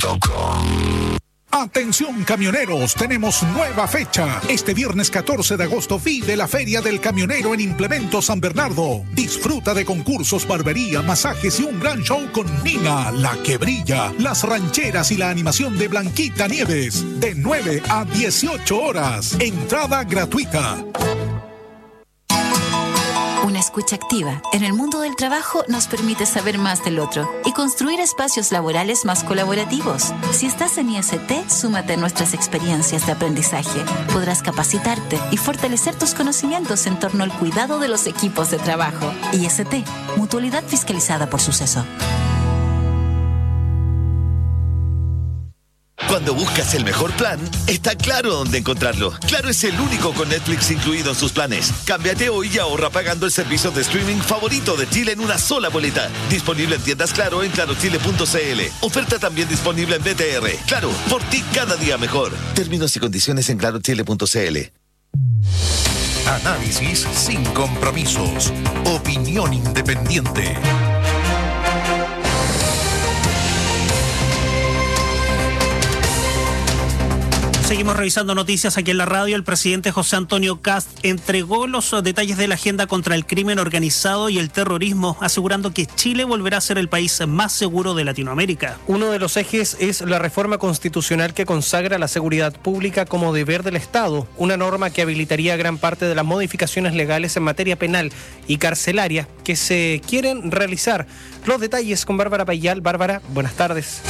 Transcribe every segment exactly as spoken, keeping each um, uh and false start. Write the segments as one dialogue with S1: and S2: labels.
S1: punto com.
S2: Atención camioneros, tenemos nueva fecha. Este viernes catorce de agosto vive la Feria del Camionero en Implemento San Bernardo. Disfruta de concursos, barbería, masajes y un gran show con Nina, la que brilla, las rancheras y la animación de Blanquita Nieves. De nueve a dieciocho horas. Entrada gratuita.
S3: Una escucha activa en el mundo del trabajo nos permite saber más del otro y construir espacios laborales más colaborativos. Si estás en I S T, súmate a nuestras experiencias de aprendizaje. Podrás capacitarte y fortalecer tus conocimientos en torno al cuidado de los equipos de trabajo. I S T, mutualidad fiscalizada por Suceso.
S4: Cuando buscas el mejor plan, está Claro dónde encontrarlo. Claro es el único con Netflix incluido en sus planes. Cámbiate hoy y ahorra pagando el servicio de streaming favorito de Chile en una sola boleta. Disponible en tiendas Claro en claro chile punto c l. Oferta también disponible en B T R. Claro, por ti cada día mejor. Términos y condiciones en claro chile punto c l.
S5: Análisis sin compromisos. Opinión independiente.
S6: Seguimos revisando noticias aquí en la radio. El presidente José Antonio Kast entregó los detalles de la agenda contra el crimen organizado y el terrorismo, asegurando que Chile volverá a ser el país más seguro de Latinoamérica.
S7: Uno de los ejes es la reforma constitucional que consagra la seguridad pública como deber del Estado, una norma que habilitaría gran parte de las modificaciones legales en materia penal y carcelaria que se quieren realizar. Los detalles con Bárbara Payal. Bárbara, buenas tardes.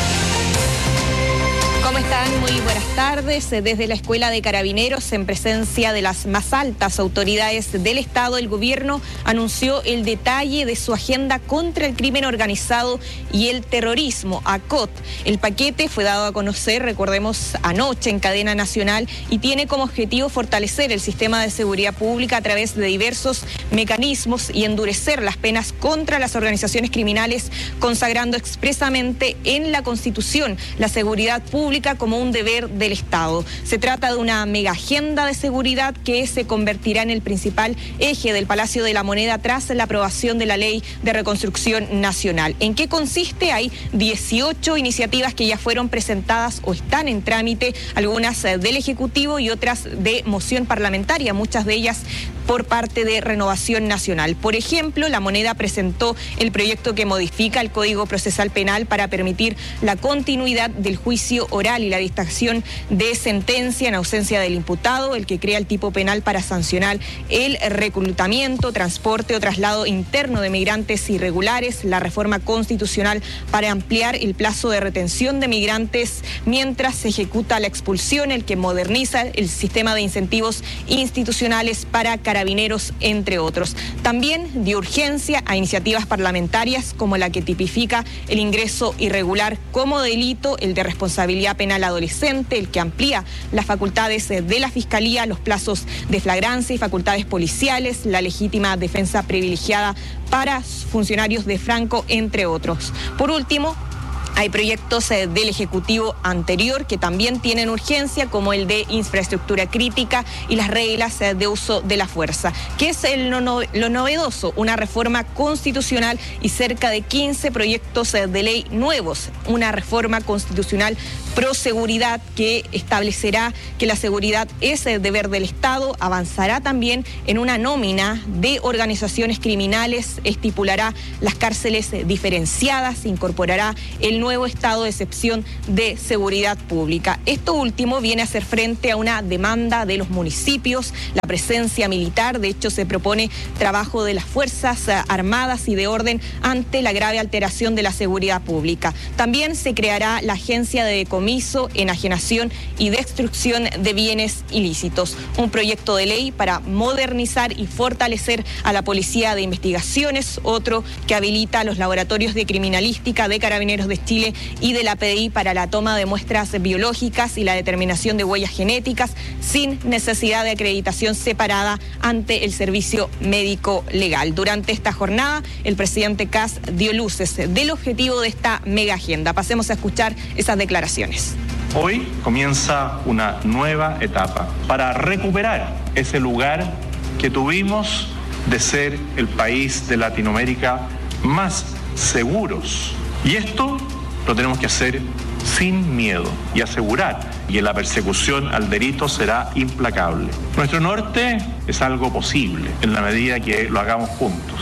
S8: ¿Cómo están? Muy buenas tardes. Desde la Escuela de Carabineros, en presencia de las más altas autoridades del Estado, el gobierno anunció el detalle de su agenda contra el crimen organizado y el terrorismo, A C O T. El paquete fue dado a conocer, recordemos, anoche en cadena nacional y tiene como objetivo fortalecer el sistema de seguridad pública a través de diversos mecanismos y endurecer las penas contra las organizaciones criminales, consagrando expresamente en la Constitución la seguridad pública como un deber del Estado. Se trata de una mega agenda de seguridad que se convertirá en el principal eje del Palacio de la Moneda tras la aprobación de la Ley de Reconstrucción Nacional. ¿En qué consiste? Hay dieciocho iniciativas que ya fueron presentadas o están en trámite, algunas del Ejecutivo y otras de moción parlamentaria, muchas de ellas por parte de Renovación Nacional. Por ejemplo, la Moneda presentó el proyecto que modifica el Código Procesal Penal para permitir la continuidad del juicio oral y la dictación de sentencia en ausencia del imputado, el que crea el tipo penal para sancionar el reclutamiento, transporte o traslado interno de migrantes irregulares, la reforma constitucional para ampliar el plazo de retención de migrantes mientras se ejecuta la expulsión, el que moderniza el sistema de incentivos institucionales para Carabineros, entre otros. También dio urgencia a iniciativas parlamentarias como la que tipifica el ingreso irregular como delito, el de responsabilidad penal adolescente, el que amplía las facultades de la Fiscalía, los plazos de flagrancia y facultades policiales, la legítima defensa privilegiada para funcionarios de Franco, entre otros. Por último, hay proyectos eh, del Ejecutivo anterior que también tienen urgencia, como el de infraestructura crítica y las reglas eh, de uso de la fuerza. ¿Qué es el no, no, lo novedoso? Una reforma constitucional y cerca de quince proyectos eh, de ley nuevos. Una reforma constitucional pro seguridad que establecerá que la seguridad es el deber del Estado, avanzará también en una nómina de organizaciones criminales, estipulará las cárceles eh, diferenciadas, incorporará el nuevo estado de excepción de seguridad pública. Esto último viene a hacer frente a una demanda de los municipios, la presencia militar. De hecho, se propone trabajo de las Fuerzas Armadas y de orden ante la grave alteración de la seguridad pública. También se creará la Agencia de Decomiso, Enajenación y Destrucción de Bienes Ilícitos, un proyecto de ley para modernizar y fortalecer a la Policía de Investigaciones, otro que habilita a los laboratorios de criminalística de Carabineros de Chile y de la P D I para la toma de muestras biológicas y la determinación de huellas genéticas sin necesidad de acreditación separada ante el servicio médico legal. Durante esta jornada, el presidente Kast dio luces del objetivo de esta mega agenda. Pasemos a escuchar esas declaraciones.
S9: Hoy comienza una nueva etapa para recuperar ese lugar que tuvimos de ser el país de Latinoamérica más seguros. Y esto lo tenemos que hacer sin miedo y asegurar que la persecución al delito será implacable. Nuestro norte es algo posible en la medida que lo hagamos juntos.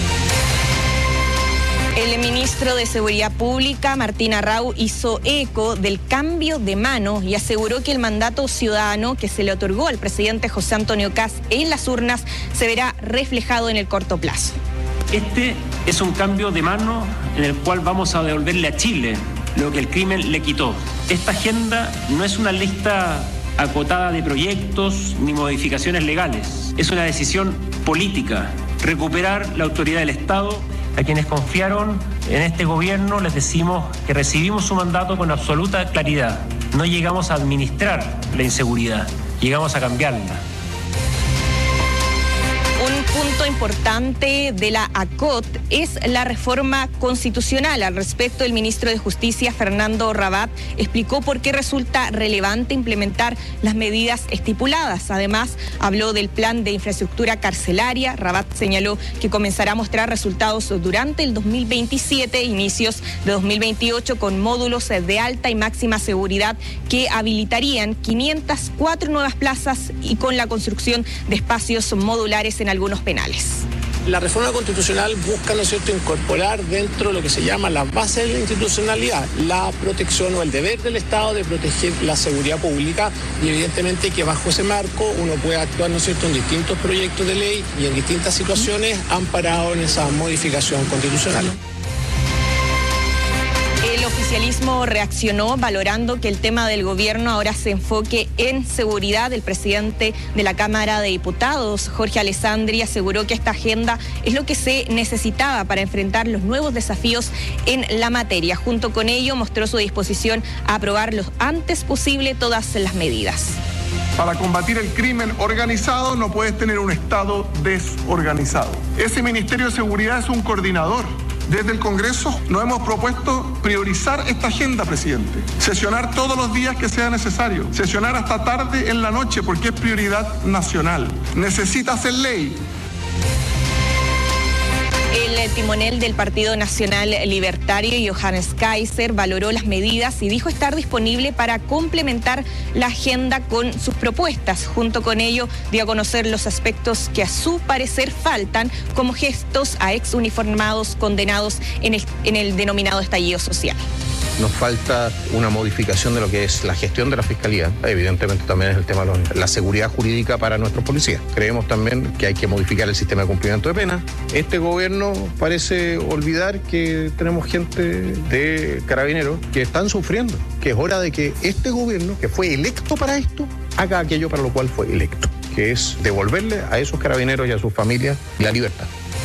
S8: El ministro de Seguridad Pública, Martín Arrau, hizo eco del cambio de mano y aseguró que el mandato ciudadano que se le otorgó al presidente José Antonio Kast en las urnas se verá reflejado en el corto plazo.
S1: Este es un cambio de mano en el cual vamos a devolverle a Chile lo que el crimen le quitó. Esta agenda no es una lista acotada de proyectos ni modificaciones legales. Es una decisión política, recuperar la autoridad del Estado. A quienes confiaron en este gobierno les decimos que recibimos su mandato con absoluta claridad. No llegamos a administrar la inseguridad, llegamos a cambiarla.
S8: Un punto importante de la A C O T es la reforma constitucional. Al respecto, el ministro de Justicia, Fernando Rabat, explicó por qué resulta relevante implementar las medidas estipuladas. Además, habló del plan de infraestructura carcelaria. Rabat señaló que comenzará a mostrar resultados durante el dos mil veintisiete e inicios de dos mil veintiocho con módulos de alta y máxima seguridad que habilitarían quinientas cuatro nuevas plazas y con la construcción de espacios modulares en algunos penales.
S10: La reforma constitucional busca, ¿no es cierto?, incorporar dentro de lo que se llama las bases de la institucionalidad la protección o el deber del Estado de proteger la seguridad pública y evidentemente que bajo ese marco uno puede actuar, ¿no es cierto?, en distintos proyectos de ley y en distintas situaciones amparado en esa modificación constitucional.
S8: El oficialismo reaccionó valorando que el tema del gobierno ahora se enfoque en seguridad. El presidente de la Cámara de Diputados, Jorge Alessandri, aseguró que esta agenda es lo que se necesitaba para enfrentar los nuevos desafíos en la materia. Junto con ello, mostró su disposición a aprobar lo antes posible todas las medidas.
S11: Para combatir el crimen organizado no puedes tener un Estado desorganizado. Ese Ministerio de Seguridad es un coordinador. Desde el Congreso nos hemos propuesto priorizar esta agenda, presidente. Sesionar todos los días que sea necesario. Sesionar hasta tarde en la noche porque es prioridad nacional. Necesita ser ley.
S8: El timonel del Partido Nacional Libertario, Johannes Kaiser, valoró las medidas y dijo estar disponible para complementar la agenda con sus propuestas. Junto con ello, dio a conocer los aspectos que a su parecer faltan, como gestos a ex uniformados condenados en el, en el denominado estallido social.
S12: Nos falta una modificación de lo que es la gestión de la Fiscalía. Evidentemente también es el tema de la seguridad jurídica para nuestros policías. Creemos también que hay que modificar el sistema de cumplimiento de pena. Este gobierno parece olvidar que tenemos gente de Carabineros que están sufriendo, que es hora de que este gobierno, que fue electo para esto, haga aquello para lo cual fue electo, que es devolverle a esos carabineros y a sus familias la libertad.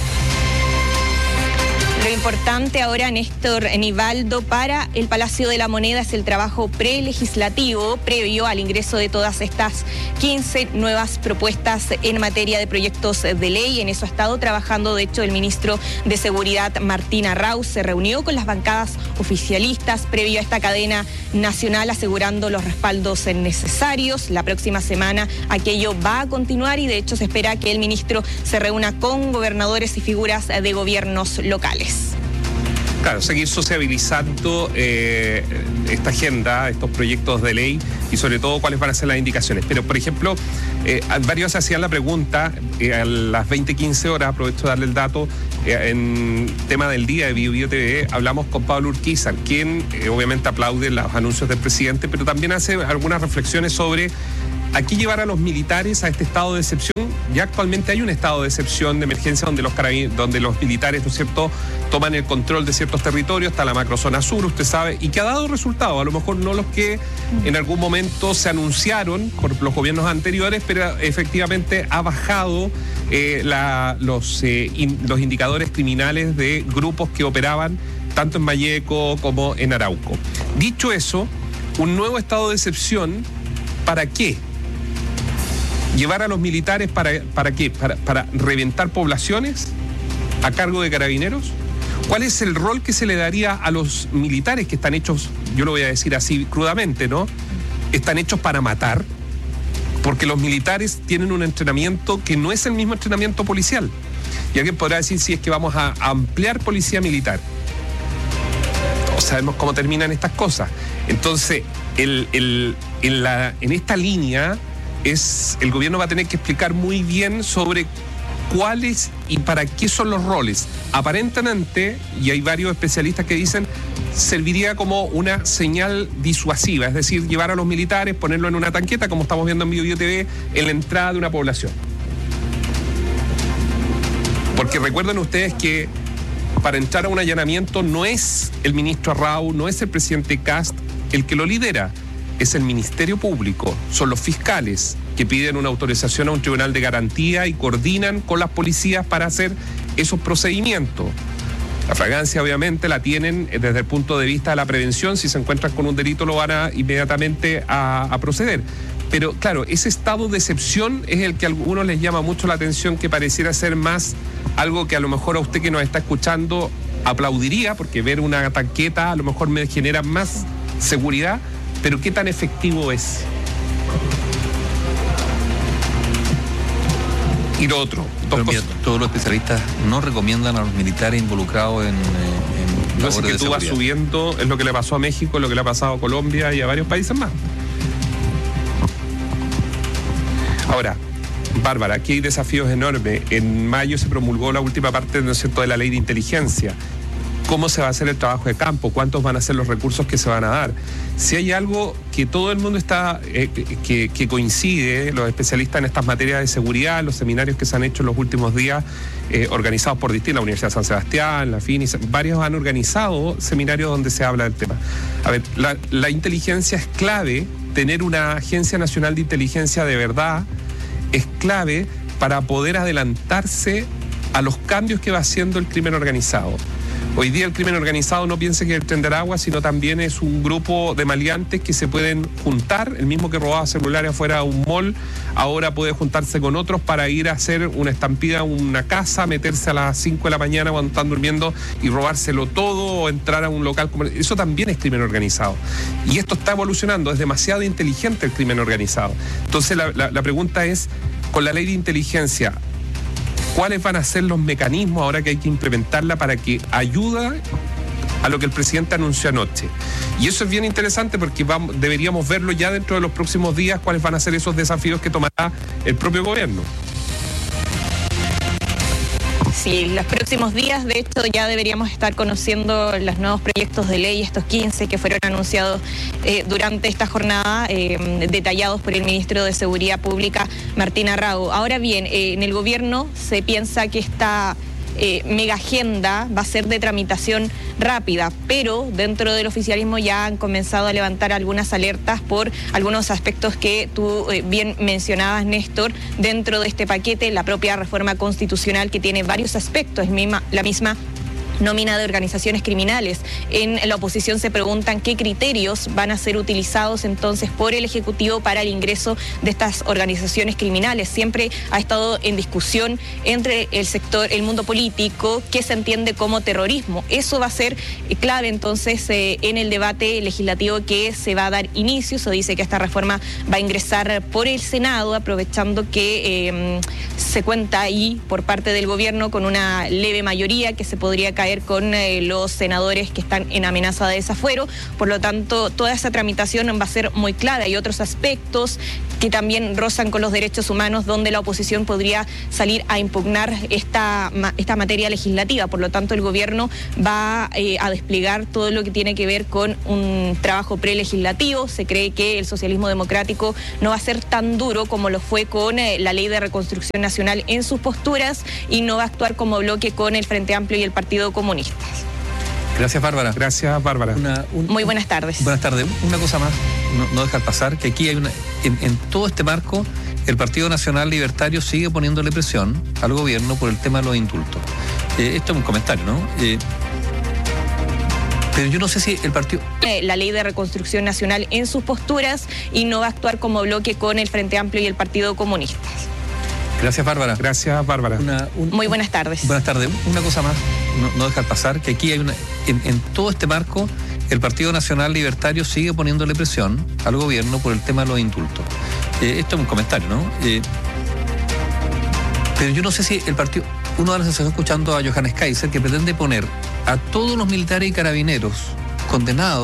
S8: Lo importante ahora, Néstor Nivaldo, para el Palacio de la Moneda es el trabajo prelegislativo previo al ingreso de todas estas quince nuevas propuestas en materia de proyectos de ley. En eso ha estado trabajando, de hecho, el ministro de Seguridad, Martín Arrau, se reunió con las bancadas oficialistas previo a esta cadena nacional, asegurando los respaldos necesarios. La próxima semana aquello va a continuar y, de hecho, se espera que el ministro se reúna con gobernadores y figuras de gobiernos locales.
S13: Claro, seguir sociabilizando eh, esta agenda, estos proyectos de ley y sobre todo cuáles van a ser las indicaciones. Pero, por ejemplo, eh, varios hacían la pregunta eh, a las veinte quince horas, aprovecho de darle el dato, eh, en tema del día de Bio Bio T V, hablamos con Pablo Urquizar, quien eh, obviamente aplaude los anuncios del presidente, pero también hace algunas reflexiones sobre a qué llevar a los militares a este estado de excepción. Ya actualmente hay un estado de excepción de emergencia donde los donde los militares, ¿no es cierto?, toman el control de ciertos territorios, está la macrozona sur, usted sabe, y que ha dado resultados, a lo mejor no los que en algún momento se anunciaron por los gobiernos anteriores, pero efectivamente ha bajado eh, la, los, eh, in, los indicadores criminales de grupos que operaban tanto en Malleco como en Arauco. Dicho eso, un nuevo estado de excepción, ¿para qué? ¿Llevar a los militares para, para qué? ¿Para, para reventar poblaciones a cargo de Carabineros? ¿Cuál es el rol que se le daría a los militares que están hechos, yo lo voy a decir así crudamente, ¿no? Están hechos para matar, porque los militares tienen un entrenamiento que no es el mismo entrenamiento policial. Y alguien podrá decir si es que vamos a ampliar policía militar. O sabemos cómo terminan estas cosas. Entonces, el, el, en, la, en esta línea, es el gobierno va a tener que explicar muy bien sobre cuáles y para qué son los roles. Aparentemente, y hay varios especialistas que dicen, serviría como una señal disuasiva, es decir, llevar a los militares, ponerlo en una tanqueta, como estamos viendo en Bio Bio T V, en la entrada de una población. Porque recuerden ustedes que para entrar a un allanamiento no es el ministro Arrau, no es el presidente Kast el que lo lidera, es el Ministerio Público, son los fiscales que piden una autorización a un tribunal de garantía y coordinan con las policías para hacer esos procedimientos. La fragancia obviamente la tienen desde el punto de vista de la prevención, si se encuentran con un delito lo van a inmediatamente a, a proceder. Pero claro, ese estado de excepción es el que a algunos les llama mucho la atención, que pareciera ser más algo que a lo mejor a usted que nos está escuchando aplaudiría, porque ver una tanqueta a lo mejor me genera más seguridad, pero ¿qué tan efectivo es? Y lo otro, dos
S14: mira, todos los especialistas no recomiendan a los militares involucrados en, en
S13: no sé que tú vas subiendo, es lo que le pasó a México, es lo que le ha pasado a Colombia y a varios países más. Ahora, Bárbara, aquí hay desafíos enormes. En mayo se promulgó la última parte, ¿no es cierto?, de la ley de inteligencia. ¿Cómo se va a hacer el trabajo de campo? ¿Cuántos van a ser los recursos que se van a dar? Si hay algo que todo el mundo está, eh, que, que coincide, los especialistas en estas materias de seguridad, los seminarios que se han hecho en los últimos días, eh, organizados por distintas, la Universidad de San Sebastián, la FINIS, varios han organizado seminarios donde se habla del tema. A ver, la, la inteligencia es clave, tener una Agencia Nacional de Inteligencia de verdad es clave para poder adelantarse a los cambios que va haciendo el crimen organizado. Hoy día el crimen organizado no piense que es el Tren de Aragua, sino también es un grupo de maleantes que se pueden juntar. El mismo que robaba celulares afuera de un mall, ahora puede juntarse con otros para ir a hacer una estampida a una casa, meterse a las cinco de la mañana cuando están durmiendo y robárselo todo, o entrar a un local comercial. Eso también es crimen organizado. Y esto está evolucionando, es demasiado inteligente el crimen organizado. Entonces la, la, la pregunta es, con la ley de inteligencia, ¿cuáles van a ser los mecanismos ahora que hay que implementarla para que ayude a lo que el presidente anunció anoche? Y eso es bien interesante porque vamos, deberíamos verlo ya dentro de los próximos días, cuáles van a ser esos desafíos que tomará el propio gobierno.
S8: Sí, los próximos días, de hecho, ya deberíamos estar conociendo los nuevos proyectos de ley, estos quince que fueron anunciados eh, durante esta jornada, eh, detallados por el ministro de Seguridad Pública, Martín Arrau. Ahora bien, eh, en el gobierno se piensa que esta eh, mega agenda va a ser de tramitación rápida, pero dentro del oficialismo ya han comenzado a levantar algunas alertas por algunos aspectos que tú eh, bien mencionabas, Néstor, dentro de este paquete, la propia reforma constitucional que tiene varios aspectos, misma, la misma nómina de organizaciones criminales. En la oposición se preguntan qué criterios van a ser utilizados entonces por el Ejecutivo para el ingreso de estas organizaciones criminales. Siempre ha estado en discusión entre el sector, el mundo político, qué se entiende como terrorismo. Eso va a ser clave entonces eh, en el debate legislativo que se va a dar inicio. Se dice que esta reforma va a ingresar por el Senado, aprovechando que eh, se cuenta ahí por parte del gobierno con una leve mayoría que se podría caer con eh, los senadores que están en amenaza de desafuero. Por lo tanto, toda esa tramitación va a ser muy clara. Hay otros aspectos que también rozan con los derechos humanos, donde la oposición podría salir a impugnar esta, esta materia legislativa. Por lo tanto, el gobierno va eh, a desplegar todo lo que tiene que ver con un trabajo prelegislativo. Se cree que el socialismo democrático no va a ser tan duro como lo fue con eh, la Ley de Reconstrucción Nacional en sus posturas, y no va a actuar como bloque con el Frente Amplio y el Partido Comunista.
S14: Gracias, Bárbara.
S13: Gracias, Bárbara.
S14: Una, un,
S8: Muy buenas tardes.
S14: Buenas tardes. Una cosa más, no, no dejar pasar, que aquí hay una, en, en todo este marco, el Partido Nacional Libertario sigue poniéndole presión al gobierno por el tema de los indultos. Eh, esto es un comentario, ¿no? Eh, pero yo no sé si el partido...
S8: La Ley de Reconstrucción Nacional en sus posturas, y no va a actuar como bloque con el Frente Amplio y el Partido Comunista.
S14: Gracias, Bárbara.
S13: Gracias, Bárbara.
S14: Una, un,
S8: Muy buenas tardes.
S14: Buenas tardes. Una cosa más, no, no dejar pasar, que aquí hay una, en, en todo este marco, el Partido Nacional Libertario sigue poniéndole presión al gobierno por el tema de los indultos. Eh, esto es un comentario, ¿no? Eh, pero yo no sé si el partido... Uno de los está escuchando a Johannes Kaiser, que pretende poner a todos los militares y carabineros condenado